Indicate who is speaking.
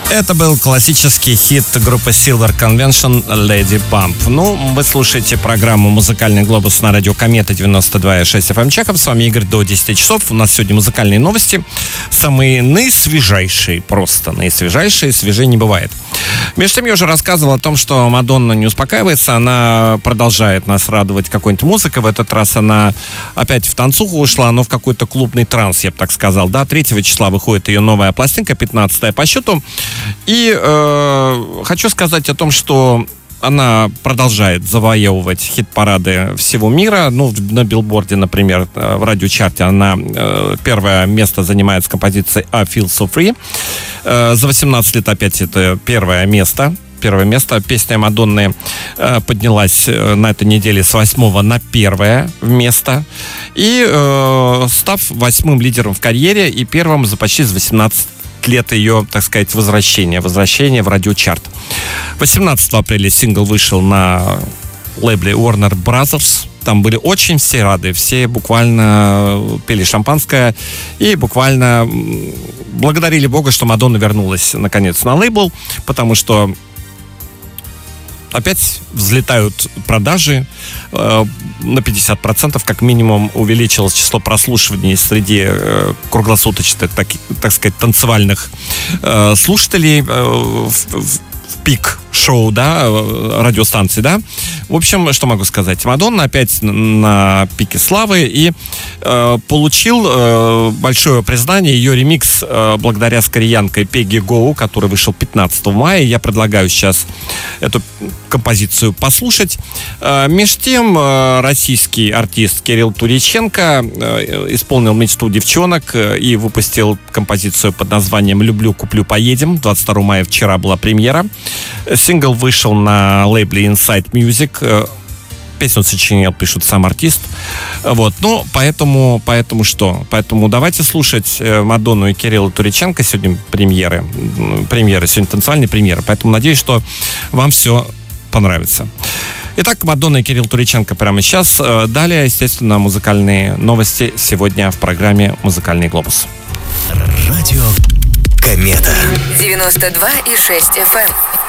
Speaker 1: Это был классический хит группы Silver Convention «Lady Bump». Ну, вы слушаете программу «Музыкальный глобус» на радио «Комета» 92,6 FM Чехов. С вами Игорь до 10 часов. У нас сегодня музыкальные новости. Самые наисвежайшие, просто наисвежайшие, свежее не бывает. Между тем, я уже рассказывал о том, что Мадонна не успокаивается. Она продолжает нас радовать какой-нибудь музыкой. В этот раз она опять в танцуху ушла, но в какой-то клубный транс, я бы так сказал. Да, 3 числа выходит ее новая пластинка, 15-я по счету. И хочу сказать о том, что она продолжает завоевывать хит-парады всего мира. Ну, на билборде, например, в радиочарте она первое место занимает с композицией «I Feel So Free». За 18 лет опять это первое место. Песня Мадонны поднялась на этой неделе с 8 на 1 место. И став 8-м лидером в карьере и первым за почти 18 лет ее, так сказать, возвращения в радиочарт. 18 апреля сингл вышел на лейбле Warner Brothers. Там были очень все рады, все буквально пили шампанское и буквально благодарили Бога, что Мадонна вернулась наконец на лейбл, потому что опять взлетают продажи, на 50% как минимум увеличилось число прослушиваний среди круглосуточных, так сказать, танцевальных слушателей в пик шоу, да, радиостанции, да. В общем, что могу сказать? Мадонна опять на пике славы и получил большое признание ее ремикс благодаря с кореянкой Пегги Гоу, который вышел 15 мая. Я предлагаю сейчас эту композицию послушать. Меж тем, российский артист Кирилл Туриченко исполнил мечту девчонок и выпустил композицию под названием «Люблю, куплю, поедем». 22 мая вчера была премьера. Сингл вышел на лейбле Inside Music. Песню сочинил, пишет сам артист. Вот, ну, поэтому что? Поэтому давайте слушать Мадонну и Кирилла Туриченко. Сегодня премьеры, сегодня танцевальные премьеры. Поэтому надеюсь, что вам все понравится. Итак, Мадонна и Кирилл Туриченко прямо сейчас. Далее, естественно, музыкальные новости сегодня в программе «Музыкальный глобус».
Speaker 2: Радио Комета
Speaker 3: 92,6 FM.